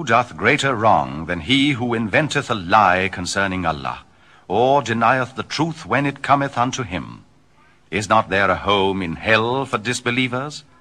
Who doth greater wrong than he who inventeth a lie concerning Allah, or denieth the truth when it cometh unto him? Is not there a home in hell for disbelievers?